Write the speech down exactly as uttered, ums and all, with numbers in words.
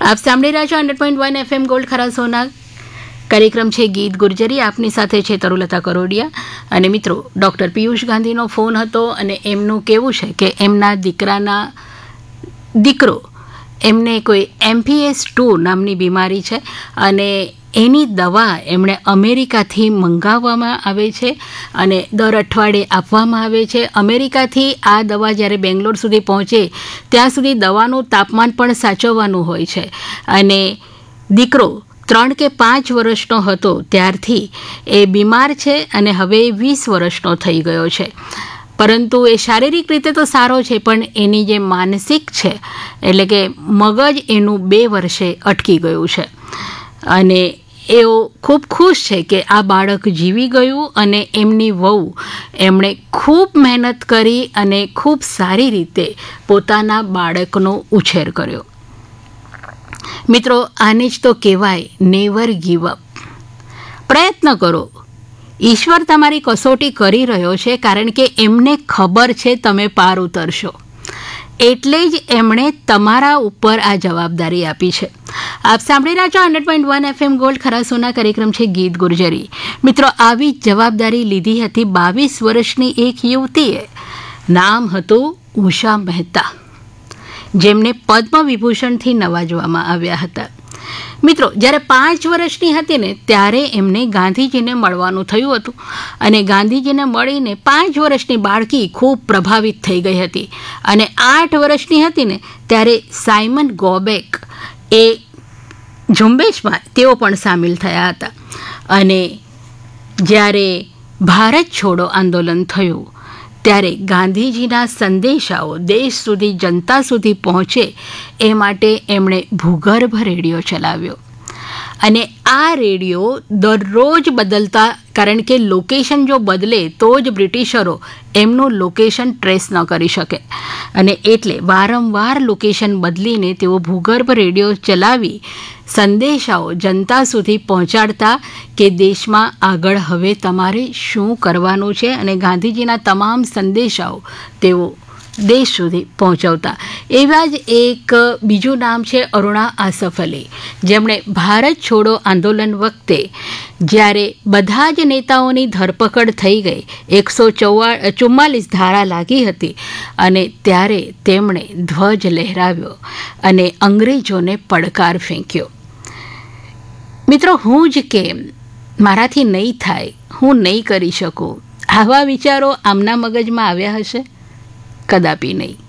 આપ સાંભળી રહ્યા છો hundred point one FM gold ખરા સોના. કાર્યક્રમ છે ગીત ગુર્જરી. આપની સાથે છે તરુલતા કરોડિયા. અને મિત્રો, ડૉક્ટર પિયુષ ગાંધીનો ફોન હતો અને એમનું કહેવું છે કે એમના દીકરાના દીકરો એમને કોઈ એમપીએસ ટુ નામની બીમારી છે અને એની દવા એમણે અમેરિકાથી મંગાવવામાં આવે છે અને દર અઠવાડિયે આપવામાં આવે છે. અમેરિકાથી આ દવા જ્યારે બેંગ્લોર સુધી પહોંચે ત્યાં સુધી દવાનું તાપમાન પણ સાચવવાનું હોય છે. અને દીકરો ત્રણ કે પાંચ વર્ષનો હતો ત્યારથી એ બીમાર છે અને હવે વીસ વર્ષનો થઈ ગયો છે. પરંતુ એ શારીરિક રીતે તો સારો છે, પણ એની જે માનસિક છે એટલે કે મગજ એનું બે વર્ષે અટકી ગયું છે. અને એઓ ખૂબ ખુશ છે કે આ બાળક જીવી ગયું અને એમની વહુ એમણે ખૂબ મહેનત કરી અને ખૂબ સારી રીતે પોતાના બાળકનો ઉછેર કર્યો. મિત્રો, આને જ તો કહેવાય નેવર ગીવ અપ. પ્રયત્ન કરો. ઈશ્વર તમારી કસોટી કરી રહ્યો છે, કારણ કે એમને ખબર છે તમે પાર ઉતરશો. એટલે જ એમણે તમારા ઉપર આ જવાબદારી આપી છે. આપ સાંભળી રહ્યા છો hundred point one FM gold ખરા સોના. કાર્યક્રમ છે ગીત ગુર્જરી. મિત્રો, આવી જ જવાબદારી લીધી હતી બાવીસ વર્ષની એક યુવતીએ. નામ હતું ઉષા મહેતા, જેમને પદ્મ વિભૂષણથી નવાજવામાં આવ્યા હતા. મિત્રો, જ્યારે પાંચ વર્ષની હતી ને ત્યારે એમને ગાંધીજીને મળવાનું થયું હતું અને ગાંધીજીને મળીને પાંચ વર્ષની બાળકી ખૂબ પ્રભાવિત થઈ ગઈ હતી. અને આઠ વર્ષની હતી ને ત્યારે સાયમન ગોબેક એ ઝુંબેશમાં તેઓ પણ સામેલ થયા હતા. અને જ્યારે ભારત છોડો આંદોલન થયું ત્યારે ગાંધીજીના સંદેશાઓ દેશ સુધી, જનતા સુધી પહોંચે એ માટે એમણે ભૂગર્ભ રેડિયો ચલાવ્યો. અને આ રેડિયો દરરોજ બદલતા, કારણ કે લોકેશન જો બદલે તો જ બ્રિટિશરો એમનું લોકેશન ટ્રેસ ન કરી શકે. અને એટલે વારંવાર લોકેશન બદલીને તેઓ ભૂગર્ભ રેડિયો ચલાવી સંદેશાઓ જનતા સુધી પહોંચાડતા કે દેશમાં આગળ હવે તમારે શું કરવાનું છે. અને ગાંધીજીના તમામ સંદેશાઓ તેઓ દેશ સુધી પહોંચાડતા. એવા જ એક બીજું નામ છે અરુણા આસફ અલી, જેમણે ભારત છોડો આંદોલન વખતે જ્યારે બધા જ નેતાઓની ધરપકડ થઈ ગઈ, એકસો ચૌવા ચુમ્માલીસ ધારા લાગી હતી, અને ત્યારે તેમણે ધ્વજ લહેરાવ્યો અને અંગ્રેજોને પડકાર ફેંક્યો. મિત્રો, હું જ કેમ, મારાથી નહીં થાય, હું નહીં કરી શકું, આવા વિચારો આમના મગજમાં આવ્યા હશે? કદાપી નહીં.